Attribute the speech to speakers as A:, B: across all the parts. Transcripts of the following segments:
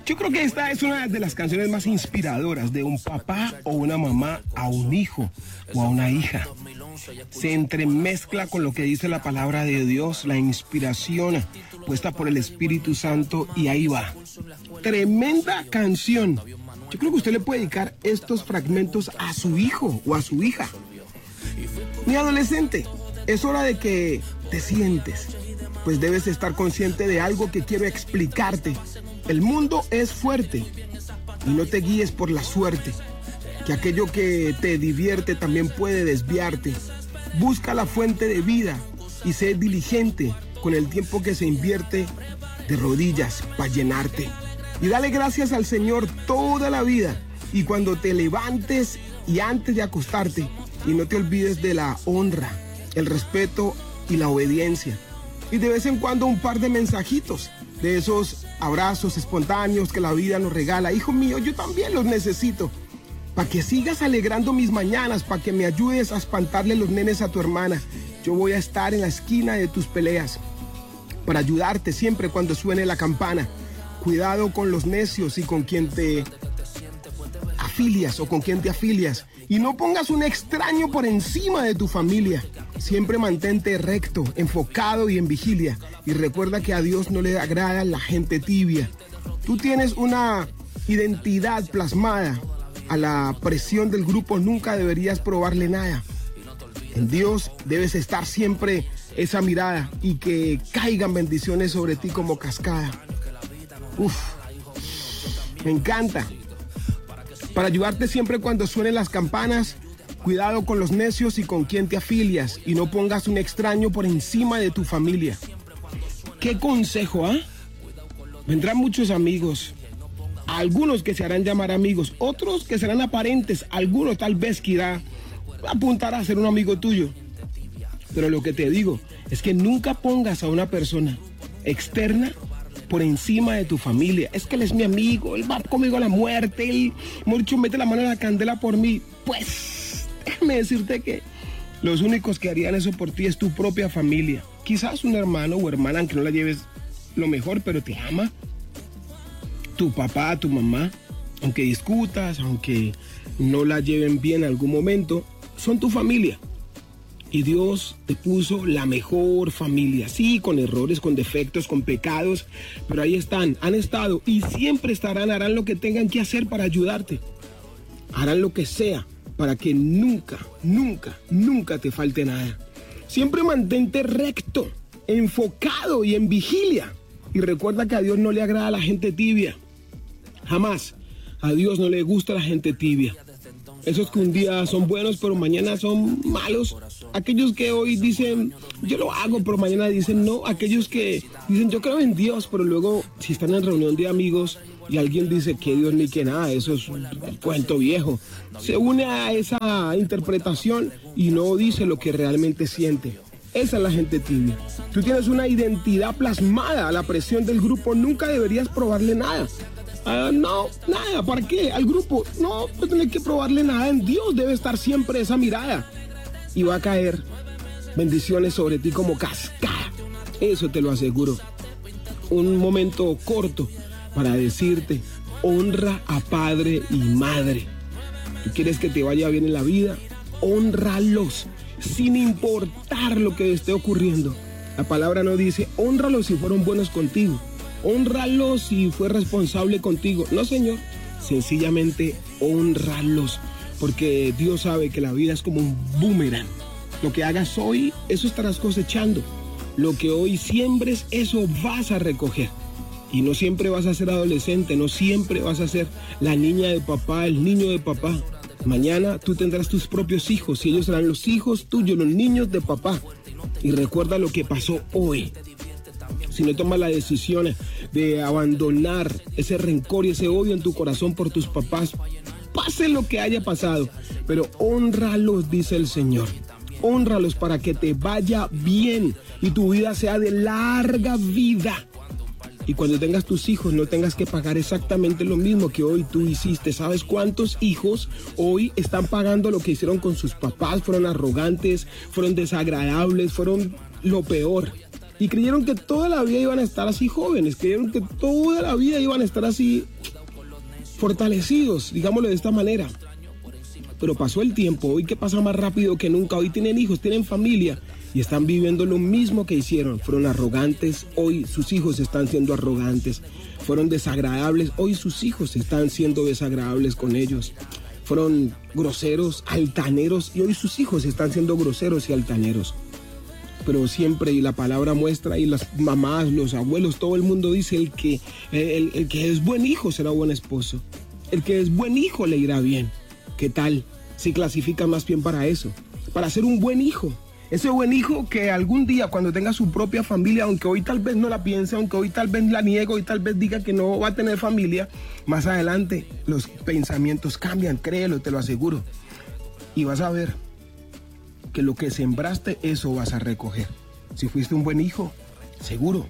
A: Yo creo que esta es una de las canciones más inspiradoras de un papá o una mamá a un hijo o a una hija. Se entremezcla con lo que dice la palabra de Dios, la inspiración puesta por el Espíritu Santo, y ahí va. Tremenda canción. Yo creo que usted le puede dedicar estos fragmentos a su hijo o a su hija. Mi adolescente, es hora de que te sientes, pues debes estar consciente de algo que quiero explicarte. El mundo es fuerte y no te guíes por la suerte, que aquello que te divierte también puede desviarte. Busca la fuente de vida y sé diligente con el tiempo que se invierte de rodillas para llenarte. Y dale gracias al Señor toda la vida, y cuando te levantes y antes de acostarte, y no te olvides de la honra, el respeto y la obediencia. Y de vez en cuando un par de mensajitos, de esos abrazos espontáneos que la vida nos regala. Hijo mío, yo también los necesito, para que sigas alegrando mis mañanas, para que me ayudes a espantarle los nenes a tu hermana. Yo voy a estar en la esquina de tus peleas, para ayudarte siempre cuando suene la campana. Cuidado con los necios y con quien te afilias o con quien te afilias. Y no pongas un extraño por encima de tu familia. Siempre mantente recto, enfocado y en vigilia. Y recuerda que a Dios no le agrada la gente tibia. Tú tienes una identidad plasmada. A la presión del grupo nunca deberías probarle nada. En Dios debes estar siempre esa mirada, y que caigan bendiciones sobre ti como cascada. Uf, me encanta. Para ayudarte siempre cuando suenen las campanas, cuidado con los necios y con quien te afilias, y no pongas un extraño por encima de tu familia. ¿Qué consejo, ah? Vendrán muchos amigos, algunos que se harán llamar amigos, otros que serán aparentes, algunos tal vez que irá a apuntar a ser un amigo tuyo. Pero lo que te digo es que nunca pongas a una persona externa por encima de tu familia. Es que él es mi amigo, él va conmigo a la muerte, él mucho mete la mano en la candela por mí. Pues déjame decirte que los únicos que harían eso por ti es tu propia familia. Quizás un hermano o hermana, aunque no la lleves lo mejor, pero te ama. Tu papá, tu mamá, aunque discutas, aunque no la lleven bien en algún momento, son tu familia. Y Dios te puso la mejor familia, sí, con errores, con defectos, con pecados, pero ahí están, han estado y siempre estarán. Harán lo que tengan que hacer para ayudarte. Harán lo que sea para que nunca, nunca, nunca te falte nada. Siempre mantente recto, enfocado y en vigilia. Y recuerda que a Dios no le agrada la gente tibia. Jamás. A Dios no le gusta la gente tibia. Esos que un día son buenos, pero mañana son malos. Aquellos que hoy dicen, yo lo hago, pero mañana dicen no. Aquellos que dicen, yo creo en Dios, pero luego, si están en reunión de amigos y alguien dice que Dios ni que nada, eso es un cuento viejo. Se une a esa interpretación y no dice lo que realmente siente. Esa es la gente tibia. Tú tienes una identidad plasmada. A la presión del grupo nunca deberías probarle nada. No, nada, ¿para qué? Al grupo, no tienes que probarle nada. En Dios debe estar siempre esa mirada. Y va a caer bendiciones sobre ti como cascada. Eso te lo aseguro. Un momento corto para decirte, honra a padre y madre. ¿Tú quieres que te vaya bien en la vida? Hónralos, sin importar lo que esté ocurriendo. La palabra no dice, hónralos si fueron buenos contigo. Hónralos si fue responsable contigo. No, Señor. Sencillamente, hónralos. Porque Dios sabe que la vida es como un boomerang. Lo que hagas hoy, eso estarás cosechando. Lo que hoy siembres, eso vas a recoger. Y no siempre vas a ser adolescente, no siempre vas a ser la niña de papá, el niño de papá. Mañana tú tendrás tus propios hijos y ellos serán los hijos tuyos, los niños de papá. Y recuerda lo que pasó hoy. Si no tomas la decisión de abandonar ese rencor y ese odio en tu corazón por tus papás, pase lo que haya pasado, pero hónralos, dice el Señor. Hónralos para que te vaya bien y tu vida sea de larga vida. Y cuando tengas tus hijos no tengas que pagar exactamente lo mismo que hoy tú hiciste. ¿Sabes cuántos hijos hoy están pagando lo que hicieron con sus papás? Fueron arrogantes, fueron desagradables, fueron lo peor. Y creyeron que toda la vida iban a estar así jóvenes, creyeron que toda la vida iban a estar así fortalecidos, digámoslo de esta manera. Pero pasó el tiempo, hoy que pasa más rápido que nunca, hoy tienen hijos, tienen familia y están viviendo lo mismo que hicieron. Fueron arrogantes, hoy sus hijos están siendo arrogantes. Fueron desagradables, hoy sus hijos están siendo desagradables con ellos. Fueron groseros, altaneros y hoy sus hijos están siendo groseros y altaneros. Pero siempre, y la palabra muestra, y las mamás, los abuelos, todo el mundo dice, el que es buen hijo será buen esposo. El que es buen hijo le irá bien. ¿Qué tal si clasifica más bien para eso? Para ser un buen hijo. Ese buen hijo que algún día cuando tenga su propia familia, aunque hoy tal vez no la piense, aunque hoy tal vez la niegue, hoy tal vez diga que no va a tener familia, más adelante los pensamientos cambian, créelo, te lo aseguro. Y vas a ver que lo que sembraste, eso vas a recoger. Si fuiste un buen hijo, seguro,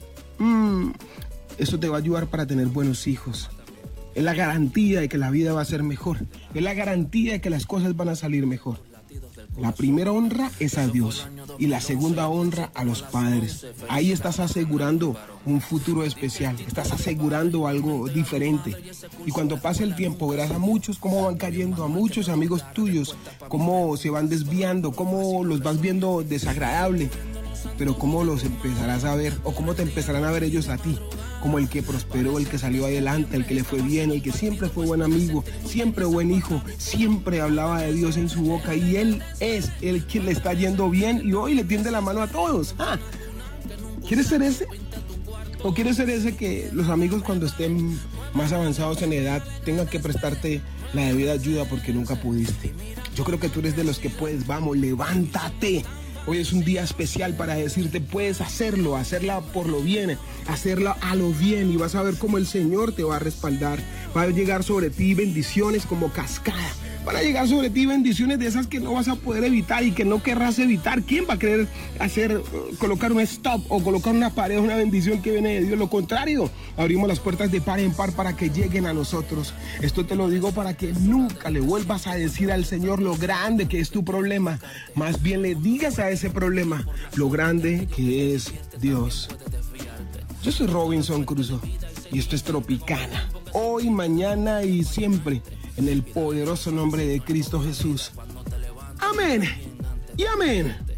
A: eso te va a ayudar para tener buenos hijos. Es la garantía de que la vida va a ser mejor. Es la garantía de que las cosas van a salir mejor. La primera honra es a Dios y la segunda honra a los padres. Ahí estás asegurando un futuro especial, estás asegurando algo diferente. Y cuando pase el tiempo verás a muchos cómo van cayendo, a muchos amigos tuyos, cómo se van desviando, cómo los vas viendo desagradable, pero cómo los empezarás a ver o cómo te empezarán a ver ellos a ti. Como el que prosperó, el que salió adelante, el que le fue bien, el que siempre fue buen amigo, siempre buen hijo, siempre hablaba de Dios en su boca y él es el que le está yendo bien y hoy le tiende la mano a todos. ¿Quieres ser ese? ¿O quieres ser ese que los amigos cuando estén más avanzados en edad tengan que prestarte la debida ayuda porque nunca pudiste? Yo creo que tú eres de los que puedes. Vamos, levántate. Hoy es un día especial para decirte, puedes hacerlo, hacerla por lo bien, hacerla a lo bien y vas a ver cómo el Señor te va a respaldar. Va a llegar sobre ti bendiciones como cascada. Van a llegar sobre ti bendiciones de esas que no vas a poder evitar y que no querrás evitar. ¿Quién va a querer colocar un stop o colocar una pared, una bendición que viene de Dios? Lo contrario, abrimos las puertas de par en par para que lleguen a nosotros. Esto te lo digo para que nunca le vuelvas a decir al Señor lo grande que es tu problema. Más bien le digas a ese problema lo grande que es Dios. Yo soy Robinson Crusoe y esto es Tropicana. Hoy, mañana y siempre. En el poderoso nombre de Cristo Jesús. Amén y amén.